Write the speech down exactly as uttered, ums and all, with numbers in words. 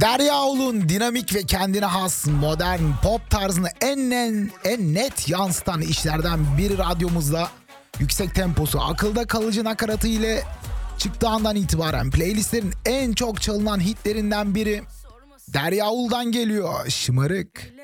Derya Ulu'nun dinamik ve kendine has modern pop tarzını en, en, en net yansıtan işlerden biri radyomuzda. Yüksek temposu, akılda kalıcı nakaratı ile çıktığı andan itibaren playlistlerin en çok çalınan hitlerinden biri. Derya Ulu'dan geliyor Şımarık.